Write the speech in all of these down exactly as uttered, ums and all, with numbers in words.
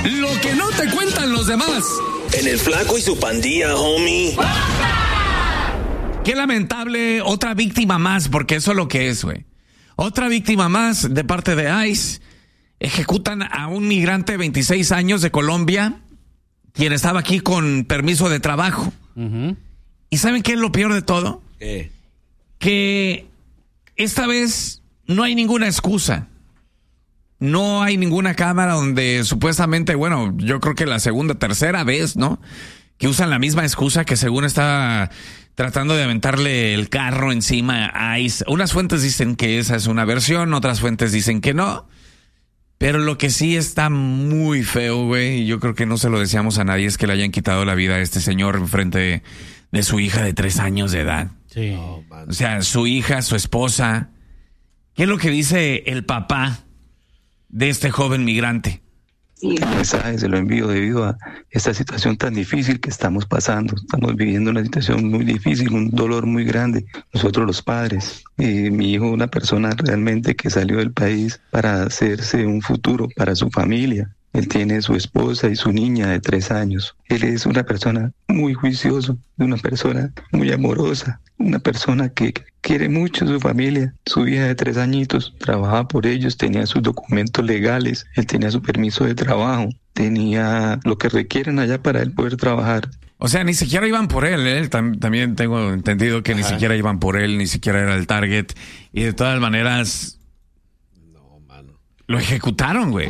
Lo que no te cuentan los demás. En el Flaco y su pandilla, homie. Qué lamentable, otra víctima más, porque eso es lo que es, güey. Otra víctima más de parte de ICE. Ejecutan a un migrante de veintiséis años de Colombia, quien estaba aquí con permiso de trabajo. Uh-huh. ¿Y saben qué es lo peor de todo? ¿Qué? Que esta vez no hay ninguna excusa. No hay ninguna cámara donde supuestamente, bueno, yo creo que la segunda, tercera vez, ¿no? Que usan la misma excusa que según está tratando de aventarle el carro encima a ICE. Unas fuentes dicen que esa es una versión, otras fuentes dicen que no. Pero lo que sí está muy feo, güey, y yo creo que no se lo deseamos a nadie, es que le hayan quitado la vida a este señor enfrente de, de su hija de tres años de edad. Sí. Oh, o sea, su hija, su esposa. ¿Qué es lo que dice el papá de este joven migrante? El mensaje se lo envío debido a esta situación tan difícil que estamos pasando. Estamos viviendo una situación muy difícil, un dolor muy grande. Nosotros los padres, eh, mi hijo, una persona realmente que salió del país para hacerse un futuro para su familia. Él tiene su esposa y su niña de tres años. Él es una persona muy juiciosa, una persona muy amorosa, una persona que quiere mucho a su familia. Su hija de tres añitos trabajaba por ellos, tenía sus documentos legales, él tenía su permiso de trabajo, tenía lo que requieren allá para él poder trabajar. O sea, ni siquiera iban por él, ¿eh? Tam- también tengo entendido que Ajá. ni siquiera iban por él, ni siquiera era el target. Y de todas maneras, no, mano. Lo ejecutaron, güey.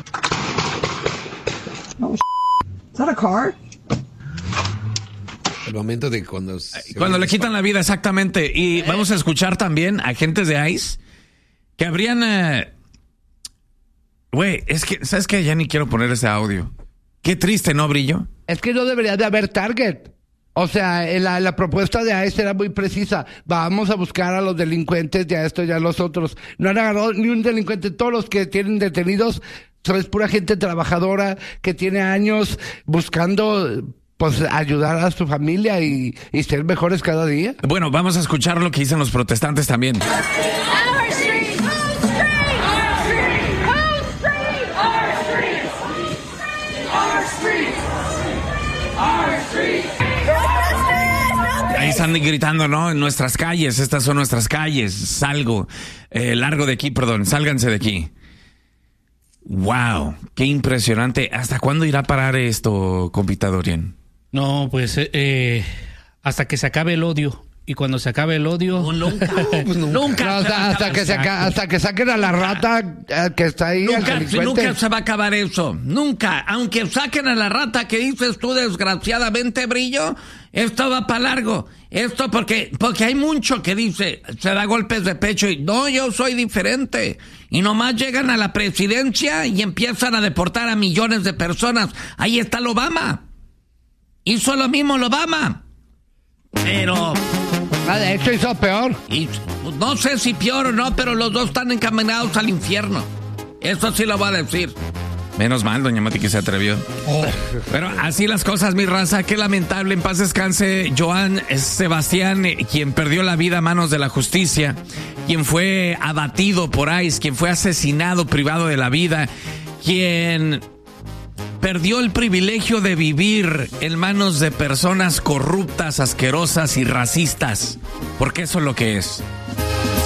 Oh, is that a car? El momento de cuando... Se cuando le quitan la vida, exactamente. Y eh. vamos a escuchar también agentes de ICE que habrían... Güey, uh... es que, ¿sabes qué? Ya ni quiero poner ese audio. Qué triste, ¿no, Brillo? Es que no debería de haber target. O sea, la, la propuesta de ICE era muy precisa. Vamos a buscar a los delincuentes, ya esto, ya los otros. No han agarrado ni un delincuente. Todos los que tienen detenidos son pura gente trabajadora que tiene años buscando... pues ayudar a su familia y, y ser mejores cada día. Bueno, vamos a escuchar lo que dicen los protestantes también. Ahí están gritando, ¿no? En nuestras calles, estas son nuestras calles. Salgo, eh, largo de aquí, perdón, sálganse de aquí. Wow, qué impresionante. ¿Hasta cuándo irá a parar esto, compita Dorian? No, pues eh, hasta que se acabe el odio. Y cuando se acabe el odio... No, nunca. Pues nunca. nunca no, hasta, hasta, que se aca- hasta que saquen a la rata eh, que está ahí. Nunca, nunca se va a acabar eso. Nunca. Aunque saquen a la rata que dices tú, desgraciadamente, Brillo, esto va para largo. Esto porque, porque hay mucho que dice, se da golpes de pecho y no, yo soy diferente. Y nomás llegan a la presidencia y empiezan a deportar a millones de personas. Ahí está el Obama. Hizo lo mismo el Obama. Pero... Ah, de hecho hizo peor. Y, no sé si peor o no, pero los dos están encaminados al infierno. Eso sí lo voy a decir. Menos mal, doña Mati, que se atrevió. Oh. Pero así las cosas, mi raza. Qué lamentable. En paz descanse Joan Sebastián, quien perdió la vida a manos de la justicia, quien fue abatido por ICE, quien fue asesinado, privado de la vida, quien... perdió el privilegio de vivir en manos de personas corruptas, asquerosas y racistas. Porque eso es lo que es.